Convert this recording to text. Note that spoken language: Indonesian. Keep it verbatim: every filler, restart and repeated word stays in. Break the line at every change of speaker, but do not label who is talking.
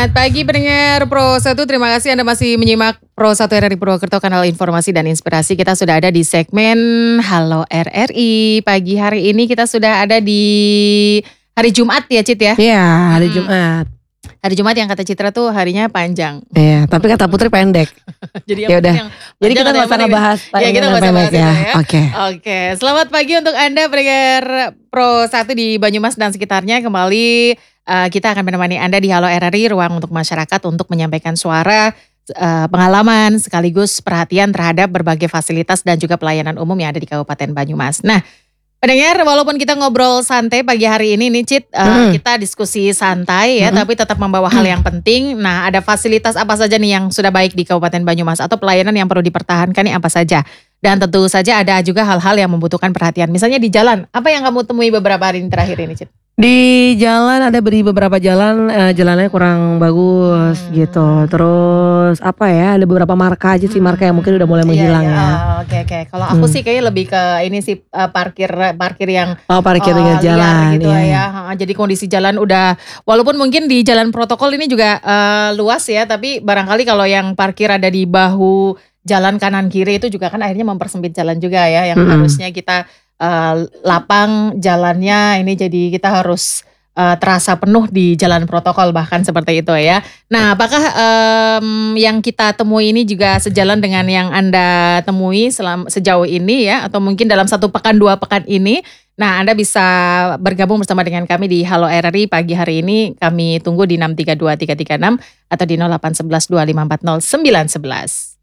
Selamat pagi pendengar Pro satu, terima kasih Anda masih menyimak Pro satu R R I Purwokerto, kanal informasi dan inspirasi. Kita sudah ada di segmen Halo R R I. Pagi hari ini kita sudah ada di hari Jumat ya Cit ya?
Iya, hari
Hmm.
Jumat.
Hari Jumat yang kata Citra tuh harinya panjang.
Iya, tapi kata Putri pendek.
Jadi
Ya
yang
udah.
yang
Jadi
panjang
kita
atau
nggak
yang
usah
pendek?
ngebahas
Ya kita nggak usah
pendek
bahas itu
ya.
ya.
Oke.
Oke, selamat pagi untuk Anda pendengar Pro satu di Banyumas dan sekitarnya. Kembali uh, kita akan menemani Anda di Halo R R I, ruang untuk masyarakat untuk menyampaikan suara, uh, pengalaman sekaligus perhatian terhadap berbagai fasilitas dan juga pelayanan umum yang ada di Kabupaten Banyumas. Nah, pendengar, walaupun kita ngobrol santai pagi hari ini nih Cit, uh,
Hmm.
kita diskusi santai ya,
Hmm.
tapi tetap membawa hal yang penting. Nah, ada fasilitas apa saja nih yang sudah baik di Kabupaten Banyumas atau pelayanan yang perlu dipertahankan nih apa saja? Dan tentu saja ada juga hal-hal yang membutuhkan perhatian. Misalnya di jalan, apa yang kamu temui beberapa hari ini terakhir ini Cit?
Di jalan ada beri beberapa jalan eh, jalannya kurang bagus
Hmm.
gitu. Terus apa ya? Ada beberapa marka aja sih, marka yang mungkin udah mulai
Iya,
menghilang
iya.
ya.
Oh, Oke oke. Kalau aku
Hmm.
sih kayaknya lebih ke ini sih uh, parkir parkir yang
Oh, parkir
uh,
pinggir
liar
jalan
gitu
iya,
ya.
iya.
Ha, Jadi kondisi jalan udah, walaupun mungkin di jalan protokol ini juga uh, luas ya, tapi barangkali kalau yang parkir ada di bahu jalan kanan kiri itu juga kan akhirnya mempersempit jalan juga ya. Yang
Mm-mm.
harusnya kita uh, lapang jalannya, ini jadi kita harus uh, terasa penuh di jalan protokol bahkan seperti itu ya. Nah, apakah em, yang kita temui ini juga sejalan dengan yang Anda temui selama, sejauh ini ya, atau mungkin dalam satu pekan dua pekan ini? Nah, Anda bisa bergabung bersama dengan kami di Halo R R I pagi hari ini. Kami tunggu di enam tiga dua tiga tiga enam atau di nol delapan satu satu dua lima empat nol sembilan satu satu.